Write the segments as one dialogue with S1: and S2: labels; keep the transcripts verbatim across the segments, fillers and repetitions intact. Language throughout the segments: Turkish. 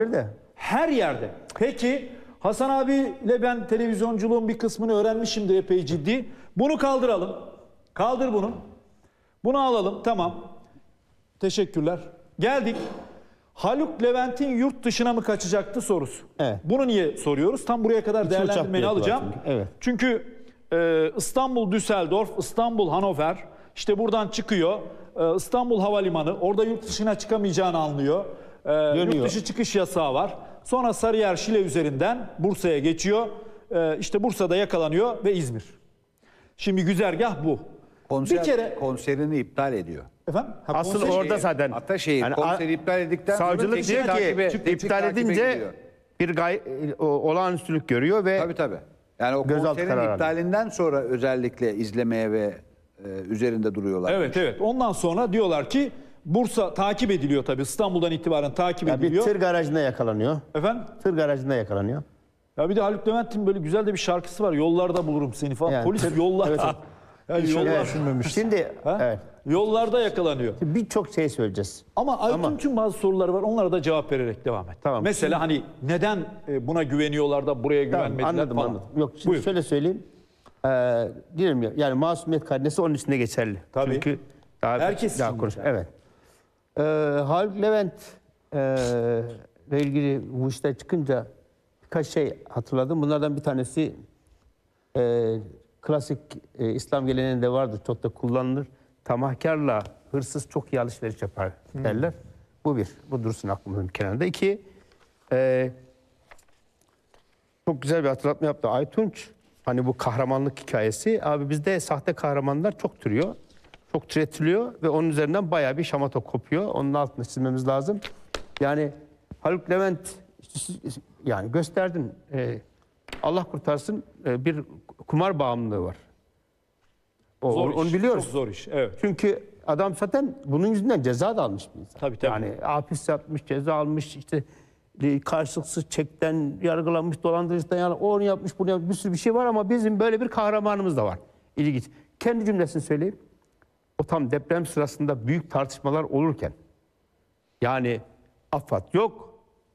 S1: de.
S2: Her yerde. Peki Hasan abiyle ben televizyonculuğun bir kısmını öğrenmişimdir epey ciddi. Bunu kaldıralım. Kaldır bunu. Bunu alalım. Tamam. Teşekkürler. Geldik. Haluk Levent'in yurt dışına mı kaçacaktı sorusu.
S1: Evet.
S2: Bunu niye soruyoruz? Tam buraya kadar
S1: İki
S2: değerlendirmeni alacağım.
S1: Çünkü. Evet.
S2: Çünkü e, İstanbul Düsseldorf, İstanbul Hannover işte buradan çıkıyor. E, İstanbul Havalimanı orada yurt dışına çıkamayacağını anlıyor. E, yurt dışı çıkış yasağı var. Sonra Sarıyer Şile üzerinden Bursa'ya geçiyor. E, işte Bursa'da yakalanıyor ve İzmir. Şimdi güzergah bu.
S3: Konser,
S2: bir kere
S3: konserini iptal ediyor.
S2: efendim ha,
S1: Asıl
S2: konser-
S1: orada zaten.
S3: Ataşehir
S1: Yani
S3: konseri iptal edildikten sonra
S1: savcılık
S3: teknik
S1: diyor ki
S3: takibe-
S1: çık-
S3: teknik
S1: iptal
S3: takibe
S1: edince
S3: gidiyor.
S1: bir gay o, olağanüstülük görüyor ve
S3: Tabii tabii. Yani o
S1: Gözaltı
S3: konserin
S1: kararı
S3: iptalinden sonra özellikle izlemeye ve e, üzerinde duruyorlar.
S2: Evet evet. Ondan sonra diyorlar ki Bursa takip ediliyor tabii. İstanbul'dan itibaren takip
S1: ya bir
S2: ediliyor.
S1: tır garajında yakalanıyor.
S2: Efendim?
S1: Tır garajında yakalanıyor.
S2: Ya bir de Haluk Levent'in böyle güzel de bir şarkısı var. Yollarda bulurum seni falan.
S1: Yani
S2: Polis
S1: tır-
S2: yollar.
S1: evet, evet.
S2: Yani
S1: Şöyle
S2: yollar.
S1: düşünmemiş. Şimdi
S2: Ha?
S1: evet.
S2: Yollarda yakalanıyor.
S1: Birçok şey söyleyeceğiz.
S2: Ama Aytunç'un bazı soruları var. Onlara da cevap vererek devam et.
S1: Tamam.
S2: Mesela hani neden e, buna güveniyorlar da buraya
S1: Tamam,
S2: güvenmediler
S1: anladım
S2: falan.
S1: anladım. Yok şimdi
S2: Buyur.
S1: şöyle söyleyeyim. Ee, diyelim ya yani masumiyet karinesi onun içinde geçerli.
S2: Tabii.
S1: Çünkü daha,
S2: Herkes
S1: daha
S2: için
S1: konuş.
S2: geçerli.
S1: Evet. Ee, Haluk Levent e, ile ilgili bu işte çıkınca birkaç şey hatırladım. Bunlardan bir tanesi e, klasik e, İslam geleneğinde vardır. Çok da kullanılır. Tamahkarla hırsız çok iyi alışveriş yapar derler. Bu bir. Bu dursun aklımızın kenarında. İki, e, çok güzel bir hatırlatma yaptı Aytunç. Hani bu kahramanlık hikayesi. Abi bizde sahte kahramanlar çok türüyor. Çok türetiliyor ve onun üzerinden bayağı bir şamata kopuyor. Onun altını çizmemiz lazım. Yani Haluk Levent işte siz- yani gösterdin. e, Allah kurtarsın e, bir kumar bağımlılığı var. O,
S2: Zor
S1: onu
S2: iş.
S1: biliyoruz.
S2: Çok zor iş. Evet.
S1: Çünkü adam zaten bunun yüzünden ceza da almış bir insan.
S2: Tabii, tabii.
S1: Yani hapis yatmış, ceza almış, işte e, karşılıksız çekten yargılanmış, dolandırıcıdan yani onu yapmış, bunu yapmış, bir sürü bir şey var ama bizim böyle bir kahramanımız da var. İlginç. Kendi cümlesini söyleyeyim. O tam deprem sırasında büyük tartışmalar olurken yani AFAD yok,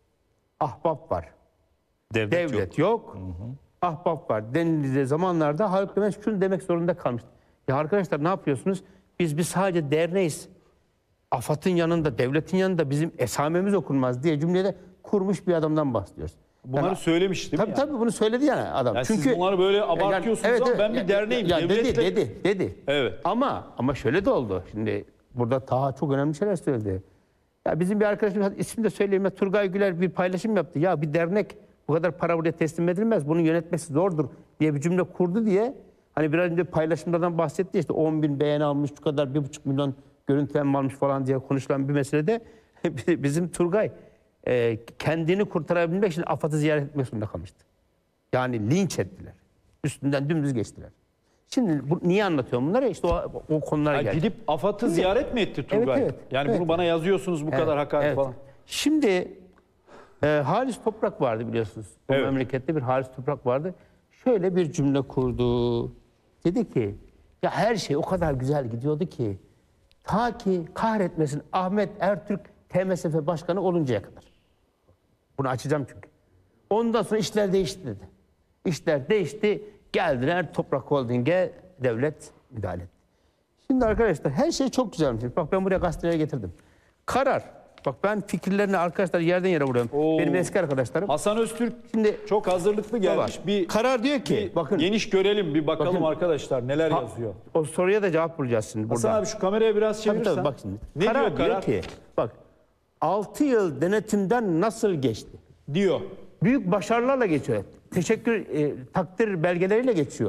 S1: ahbap var.
S4: Devlet,
S1: Devlet
S4: yok.
S1: yok, ahbap var denildiği zamanlarda Haluk Levent şunu demek zorunda kalmış. Ya arkadaşlar ne yapıyorsunuz? Biz biz sadece derneğiz. AFAD'ın yanında, devletin yanında bizim esamemiz okunmaz diye cümlede kurmuş bir adamdan bahsediyoruz.
S2: Bunları
S1: Yani-
S2: söylemiş değil mi?
S1: Tabii
S2: yani?
S1: tabii bunu söyledi yani adam.
S2: Yani siz
S1: Çünkü
S2: bunları böyle abartıyorsunuz ama ben bir derneğim,
S1: Ya, dedi,
S2: devletle-
S1: dedi, dedi.
S2: Evet.
S1: Ama ama şöyle de oldu. Şimdi burada Taha çok önemli şeyler söyledi. Ya bizim bir arkadaşımız ismini de söyleyeyim ya Turgay Güler bir paylaşım yaptı. Ya bir dernek bu kadar para buraya teslim edilmez. Bunu yönetmesi zordur diye bir cümle kurdu diye. Hani biraz önce paylaşımlardan bahsetti ya, işte on bin beğeni almış, şu kadar bir buçuk milyon görüntülenme almış falan diye konuşulan bir meselede bizim Turgay e, kendini kurtarabilmek için AFAD'ı ziyaret etmek zorunda kalmıştı. Yani linç ettiler. Üstünden dümdüz geçtiler. Şimdi bu, niye anlatıyorum bunları? İşte o, o konulara
S2: Ha,
S1: geldi.
S2: gidip AFAD'ı ziyaret mi etti Turgay?
S1: evet,
S2: yani
S1: evet.
S2: bunu bana yazıyorsunuz bu
S1: Evet,
S2: kadar hakaret
S1: evet.
S2: falan.
S1: Şimdi e, Halis Toprak vardı biliyorsunuz. Bu
S2: Evet.
S1: memlekette bir Halis Toprak vardı. Şöyle bir cümle kurdu. Dedi ki ya her şey o kadar güzel gidiyordu ki ta ki kahretmesin Ahmet Ertürk T M S F Başkanı oluncaya kadar. Bunu açacağım çünkü. Ondan sonra işler değişti dedi. İşler değişti. Geldiler Toprak Holding'e devlet müdahale etti. Şimdi arkadaşlar her şey çok güzelmiş. Bak ben buraya gazetelere getirdim. Karar. Bak ben fikirlerini arkadaşlar yerden yere vuruyorum.
S2: Oo.
S1: Benim eski arkadaşlarım.
S2: Hasan Öztürk
S1: Şimdi
S2: çok hazırlıklı gelmiş.
S1: Baba,
S2: Bir,
S1: karar diyor ki
S2: bir
S1: bakın
S2: geniş görelim bir bakalım
S1: Bakın.
S2: arkadaşlar neler
S1: ha-
S2: yazıyor.
S1: o soruya da cevap bulacağız şimdi
S2: Hasan
S1: burada.
S2: abi şu kameraya biraz
S1: Tabii,
S2: çevirirsen.
S1: tabii, bak şimdi.
S2: Ne
S1: karar
S2: diyor karar?
S1: ki bak altı yıl denetimden nasıl geçti?
S2: Diyor.
S1: Büyük başarılarla geçiyor. Teşekkür e, takdir belgeleriyle geçiyor.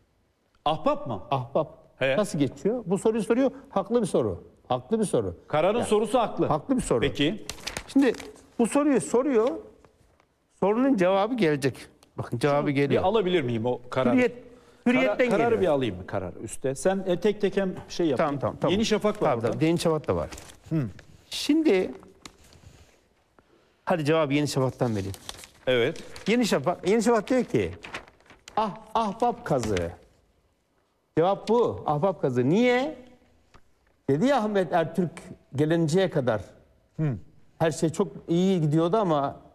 S2: Ahbap mı?
S1: Ahbap.
S2: He.
S1: Nasıl geçiyor? Bu soruyu soruyor. Haklı bir soru. Haklı bir soru.
S2: Kararın sorusu haklı.
S1: Haklı bir soru.
S2: Peki.
S1: Şimdi bu soruyu soruyor. Sorunun cevabı gelecek. Bakın cevabı
S2: Bir
S1: geliyor.
S2: alabilir miyim o kararı?
S1: Hürriyet, hürriyetten
S2: Karar- kararı
S1: geliyor.
S2: bir alayım mı karar üstte? Sen e, tek tek hem şey yap.
S1: Tamam, tamam, tamam.
S2: Yeni Şafak var
S1: Tamam,
S2: burada.
S1: tamam. Yeni Şafak da var. Şimdi hadi cevabı Yeni Şafak'tan vereyim.
S2: Evet.
S1: Yeni Şafak, Yeni Şafak diyor ki ah, ahbap kazığı. Cevap bu. Ahbap kazığı. Niye? Dedi ya Ahmet Ertürk gelinceye kadar her şey çok iyi gidiyordu ama